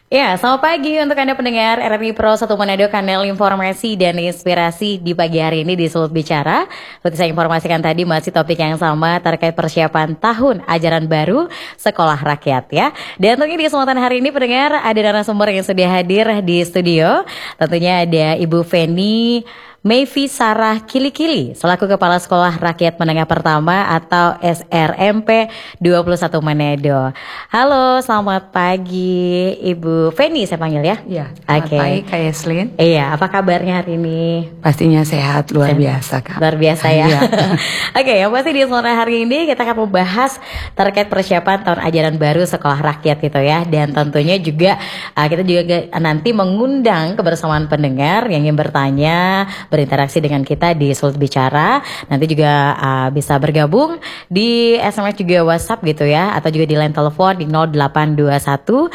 Ya, selamat pagi untuk Anda pendengar RRI Pro 1 Manado, kanal informasi dan inspirasi di pagi hari ini di Sulut Bicara. Seperti saya informasikan tadi, masih topik yang sama terkait persiapan tahun ajaran baru sekolah rakyat ya. Dan tentunya di kesempatan hari ini pendengar ada narasumber yang sudah hadir di studio. Tentunya ada Ibu Feni Mayfi Sarah Kilikili selaku Kepala Sekolah Rakyat Menengah Pertama atau SRMP 21 Manado. Halo, selamat pagi Ibu Feni saya panggil ya. Iya, selamat pagi Kak Yeslin. Iya, apa kabarnya hari ini? Pastinya sehat, luar biasa Kak. Luar biasa ya. Iya. Oke, yang pasti di sore hari ini kita akan membahas terkait persiapan tahun ajaran baru sekolah rakyat gitu ya. Dan tentunya juga kita juga nanti mengundang kebersamaan pendengar yang ingin bertanya, berinteraksi dengan kita di Sulut Bicara. Nanti juga bisa bergabung di SMS juga WhatsApp gitu ya, atau juga di line telepon di 0821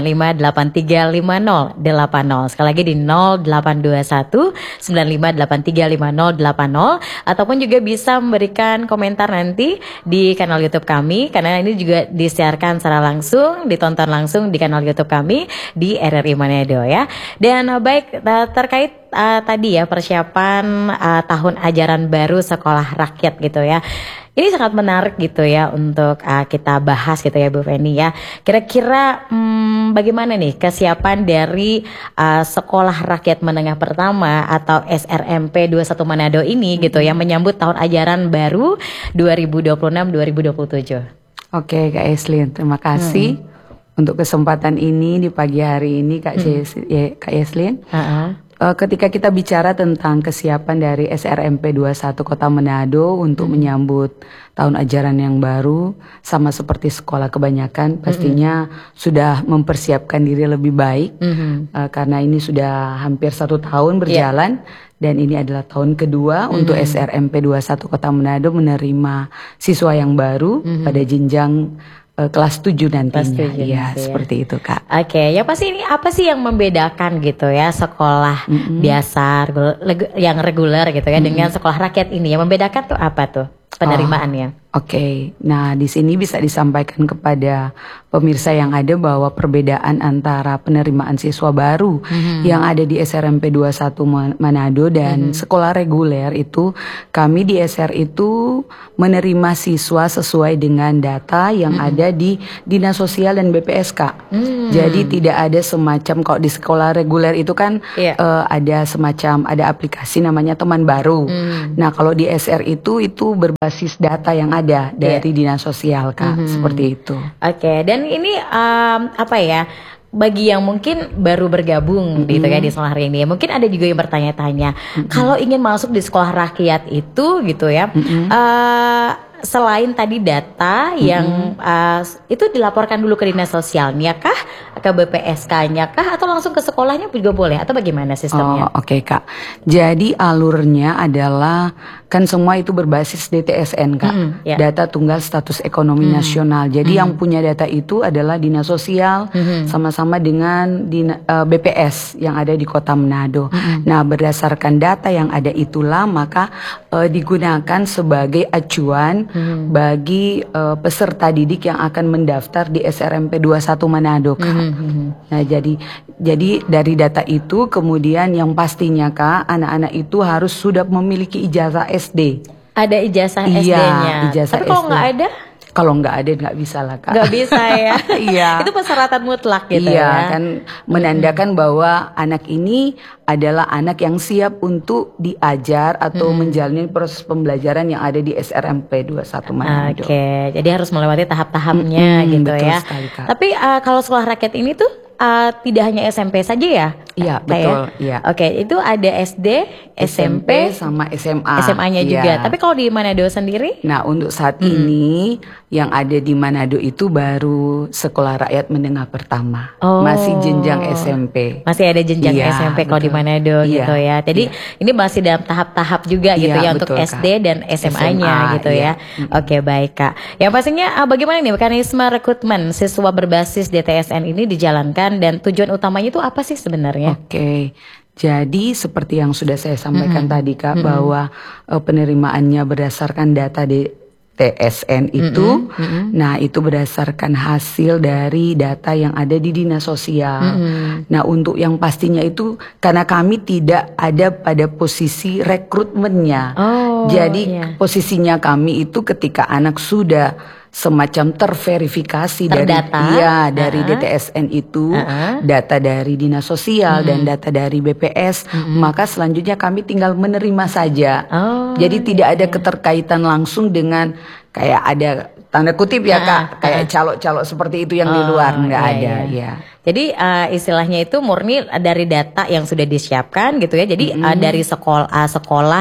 95835080. Sekali lagi di 0821 95835080, ataupun juga bisa memberikan komentar nanti di kanal YouTube kami, karena ini juga disiarkan secara langsung, ditonton langsung di kanal YouTube kami di RRI Manado ya. Dan baik, terkait tadi ya persiapan tahun ajaran baru sekolah rakyat gitu ya. Ini sangat menarik gitu ya untuk kita bahas gitu ya Bu Feni ya. Kira-kira bagaimana nih kesiapan dari Sekolah Rakyat Menengah Pertama atau SRMP 21 Manado ini gitu ya, menyambut tahun ajaran baru 2026-2027. Oke Kak Yeslin, terima kasih untuk kesempatan ini di pagi hari ini Kak Yeslin. Ketika kita bicara tentang kesiapan dari SRMP 21 Kota Manado untuk menyambut tahun ajaran yang baru, sama seperti sekolah kebanyakan pastinya sudah mempersiapkan diri lebih baik, karena ini sudah hampir 1 tahun berjalan. Dan ini adalah tahun kedua untuk SRMP 21 Kota Manado menerima siswa yang baru pada jenjang kelas 7 nantinya. Iya, seperti itu Kak. Oke, ya pasti ini apa sih yang membedakan gitu ya sekolah biasa yang reguler gitu ya dengan sekolah rakyat ini? Yang membedakan tuh apa tuh penerimaannya? Oke, nah di sini bisa disampaikan kepada pemirsa yang ada bahwa perbedaan antara penerimaan siswa baru yang ada di SRMP 21 Manado dan sekolah reguler itu, kami di SR itu menerima siswa sesuai dengan data yang ada di Dinas Sosial dan BPSK. Jadi tidak ada semacam, kalau di sekolah reguler itu kan ada semacam, ada aplikasi namanya Teman Baru. Nah kalau di SR itu berbasis data yang ada dari Dinas Sosial Kak, seperti itu. Oke, dan ini apa ya, bagi yang mungkin baru bergabung gitu ya di sekolah hari ini, mungkin ada juga yang bertanya-tanya, kalau ingin masuk di sekolah rakyat itu gitu ya, selain tadi data yang itu dilaporkan dulu ke Dinas Sosialnya kah, ke BPSK-nya kah, atau langsung ke sekolahnya juga boleh, atau bagaimana sistemnya? Oke Kak, jadi alurnya adalah kan semua itu berbasis DTSN Kak, data tunggal status ekonomi nasional. Jadi yang punya data itu adalah Dinas Sosial sama-sama dengan BPS yang ada di Kota Manado. Nah berdasarkan data yang ada itulah maka digunakan sebagai acuan bagi peserta didik yang akan mendaftar di SRMP 21 Manado Kak. Nah jadi dari data itu kemudian yang pastinya Kak, anak-anak itu harus sudah memiliki ijazah SD. Ada ijazah SD-nya. Ijazah tapi kalau SD. nggak ada? Kalau nggak ada nggak bisa lah Kak. Nggak bisa ya. Iya. Itu persyaratan mutlak gitu ya. ya. Kan menandakan bahwa anak ini adalah anak yang siap untuk diajar atau menjalani proses pembelajaran yang ada di SRMP 21 Manado. Oke, jadi harus melewati tahap-tahapnya gitu betul ya. sekali, Kak. Tapi kalau sekolah rakyat ini tuh tidak hanya SMP saja ya? Iya, betul. Iya. Oke, itu ada SD, SMP, sama SMA. SMA-nya juga. Tapi kalau di Manado sendiri? Nah, untuk saat ini yang ada di Manado itu baru sekolah rakyat menengah pertama. Masih jenjang SMP. Masih ada jenjang SMP kalau di Manado gitu ya. Jadi ini masih dalam tahap-tahap juga gitu ya untuk betul, SD dan SMA-nya gitu ya. Oke, baik Kak. Yang pastinya bagaimana nih mekanisme rekrutmen siswa berbasis DTSN ini dijalankan dan tujuan utamanya itu apa sih sebenarnya? Oke. Jadi seperti yang sudah saya sampaikan tadi Kak, bahwa penerimaannya berdasarkan data TSN itu, nah itu berdasarkan hasil dari data yang ada di Dinas Sosial. Nah untuk yang pastinya itu karena kami tidak ada pada posisi rekrutmennya, jadi posisinya kami itu ketika anak sudah semacam terverifikasi dari DTSN itu, data dari Dinas Sosial dan data dari BPS, maka selanjutnya kami tinggal menerima saja. Jadi tidak ada keterkaitan langsung dengan kayak ada tanda kutip ya Kak, kayak calo-calo seperti itu yang di luar nggak ada ya. Jadi istilahnya itu murni dari data yang sudah disiapkan gitu ya. Jadi dari sekolah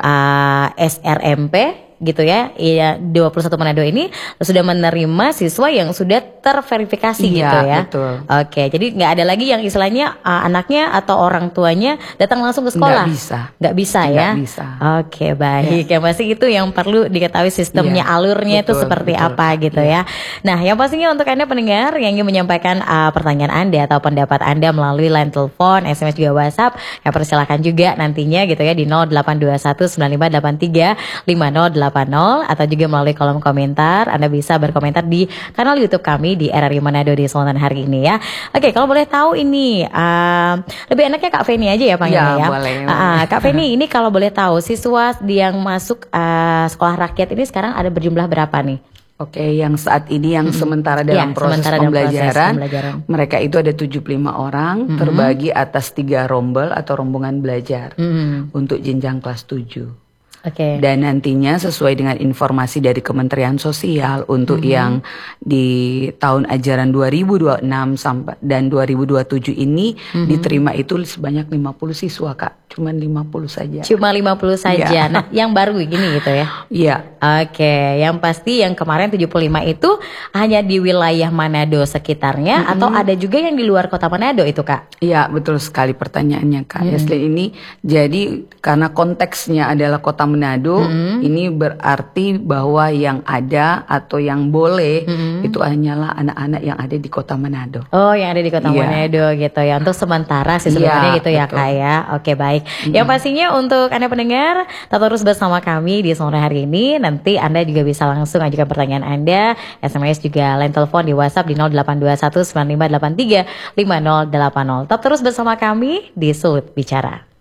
SRMP gitu ya, 21 Manado ini sudah menerima siswa yang sudah terverifikasi gitu ya. Betul. Oke, jadi nggak ada lagi yang istilahnya anaknya atau orang tuanya datang langsung ke sekolah. Nggak bisa ya. Oke, baik. Yang pasti itu yang perlu diketahui sistemnya, alurnya itu seperti apa gitu ya. Nah, yang pastinya untuk Anda pendengar yang ingin menyampaikan pertanyaan Anda atau pendapat Anda melalui line telepon, SMS juga WhatsApp, ya persilakan juga nantinya gitu ya di 0821 9583 5080 atau juga melalui kolom komentar. Anda bisa berkomentar di kanal YouTube kami di RRI Manado di Selatan hari ini ya. Oke, kalau boleh tahu ini lebih enaknya Kak Feni aja ya panggilnya ya. Boleh. Kak Feni, ini kalau boleh tahu siswa yang masuk sekolah rakyat ini sekarang ada berjumlah berapa nih? Oke, yang saat ini yang sementara dalam proses pembelajaran, mereka itu ada 75 orang terbagi atas 3 rombel atau rombongan belajar untuk jenjang kelas 7. Dan nantinya sesuai dengan informasi dari Kementerian Sosial untuk yang di tahun ajaran 2026 sampai dan 2027 ini diterima itu sebanyak 50 siswa Kak. Cuman 50 saja. Cuma 50 saja. Nah, yang baru gini gitu ya. Iya. Oke, yang pasti yang kemarin 75 itu hanya di wilayah Manado sekitarnya atau ada juga yang di luar kota Manado itu Kak? Iya, betul sekali pertanyaannya Kak. Yaslin ini jadi karena konteksnya adalah kota Manado, ini berarti bahwa yang ada atau yang boleh itu hanyalah anak-anak yang ada di kota Manado. Oh, yang ada di kota Manado gitu ya. Untuk sementara sih sebenarnya gitu ya Kak ya. Oke, baik. Yang pastinya untuk Anda pendengar tetap terus bersama kami di sore hari ini. Nanti Anda juga bisa langsung ajukan pertanyaan Anda, SMS juga line telepon di WhatsApp di 0821 9583 5080. Tetap terus bersama kami di Sulut Bicara.